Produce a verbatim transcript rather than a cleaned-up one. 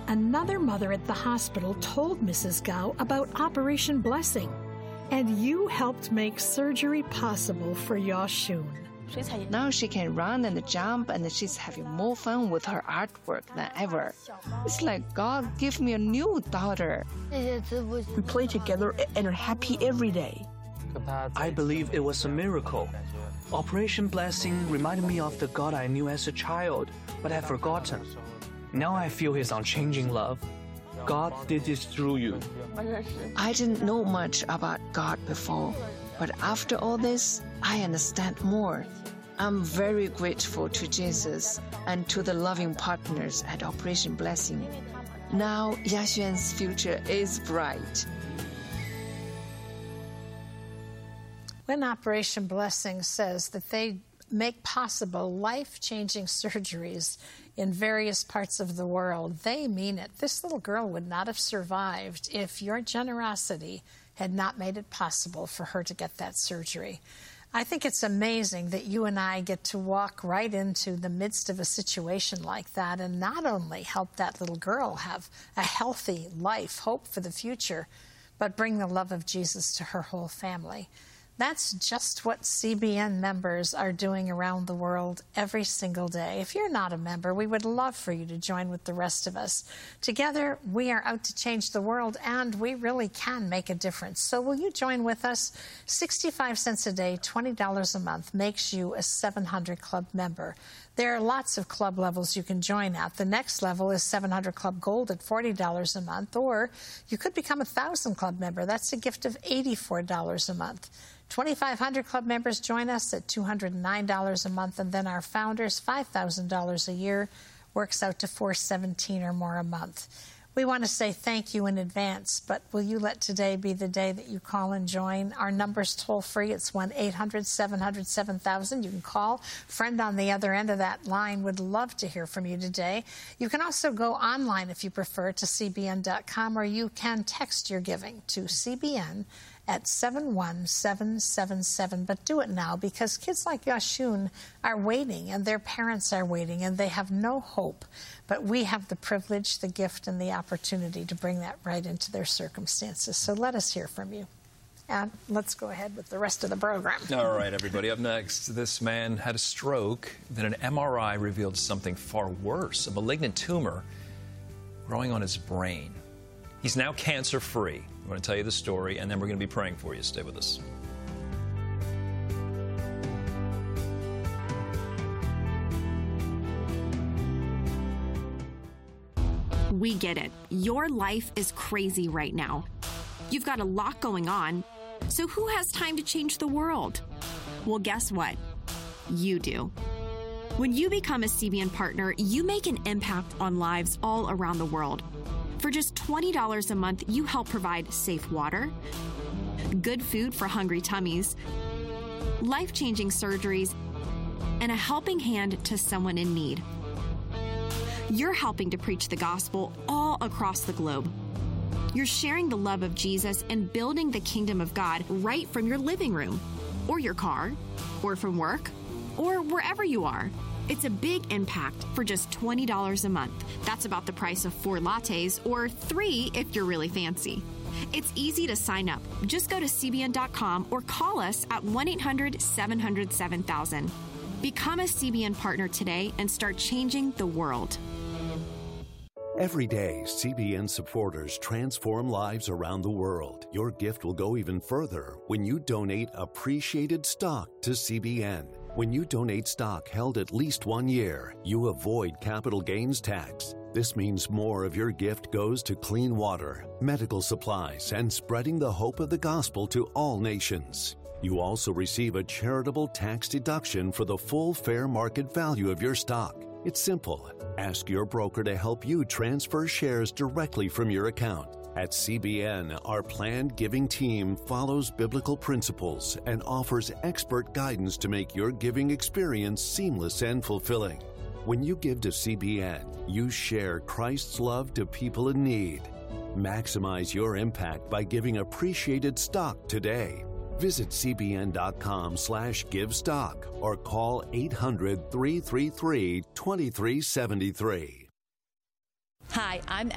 another mother at the hospital told Missus Gao about Operation Blessing, and you helped make surgery possible for Yashun. Now she can run and jump, and she's having more fun with her artwork than ever. It's like God gave me a new daughter. We play together and are happy every day. I believe it was a miracle. Operation Blessing reminded me of the God I knew as a child, but had forgotten. Now I feel His unchanging love. God did this through you. I didn't know much about God before, but after all this, I understand more. I'm very grateful to Jesus and to the loving partners at Operation Blessing. Now Yaxuan's future is bright. When Operation Blessing says that they make possible life-changing surgeries in various parts of the world, they mean it. This little girl would not have survived if your generosity had not made it possible for her to get that surgery. I think it's amazing that you and I get to walk right into the midst of a situation like that and not only help that little girl have a healthy life, hope for the future, but bring the love of Jesus to her whole family. That's just what C B N members are doing around the world every single day. If you're not a member, we would love for you to join with the rest of us. Together, we are out to change the world, and we really can make a difference. So will you join with us? sixty-five cents a day, twenty dollars a month makes you a seven hundred Club member. There are lots of club levels you can join at. The next level is seven hundred Club Gold at forty dollars a month, or you could become a one thousand Club member. That's a gift of eighty-four dollars a month. twenty-five hundred Club members join us at two hundred nine dollars a month, and then our founders, five thousand dollars a year, works out to four hundred seventeen dollars or more a month. We want to say thank you in advance, but will you let today be the day that you call and join? Our number's toll-free. It's one eight hundred seven hundred seven thousand. You can call. Friend on the other end of that line would love to hear from you today. You can also go online if you prefer to C B N dot com, or you can text your giving to C B N at seven one seven seven seven. But do it now, because kids like Yashun are waiting, and their parents are waiting, and they have no hope. But we have the privilege, the gift, and the opportunity to bring that right into their circumstances. So let us hear from you. And let's go ahead with the rest of the program. All right, everybody. Up next, this man had a stroke. Then an M R I revealed something far worse, a malignant tumor growing on his brain. He's now cancer-free. I'm going to tell you the story, and then we're going to be praying for you. Stay with us. We get it. Your life is crazy right now. You've got a lot going on, so who has time to change the world? Well, guess what? You do. When you become a C B N partner, you make an impact on lives all around the world. For just twenty dollars a month, you help provide safe water, good food for hungry tummies, life-changing surgeries, and a helping hand to someone in need. You're helping to preach the gospel all across the globe. You're sharing the love of Jesus and building the kingdom of God right from your living room, or your car, or from work, or wherever you are. It's a big impact for just twenty dollars a month. That's about the price of four lattes, or three if you're really fancy. It's easy to sign up. Just go to C B N dot com or call us at one eight hundred seven hundred seven thousand. Become a C B N partner today and start changing the world. Every day, C B N supporters transform lives around the world. Your gift will go even further when you donate appreciated stock to C B N. When you donate stock held at least one year, you avoid capital gains tax. This means more of your gift goes to clean water, medical supplies, and spreading the hope of the gospel to all nations. You also receive a charitable tax deduction for the full fair market value of your stock. It's simple. Ask your broker to help you transfer shares directly from your account. At C B N, our planned giving team follows biblical principles and offers expert guidance to make your giving experience seamless and fulfilling. When you give to C B N, you share Christ's love to people in need. Maximize your impact by giving appreciated stock today. Visit C B N dot com slash give stock or call eight hundred, three three three, two three seven three. Hi, I'm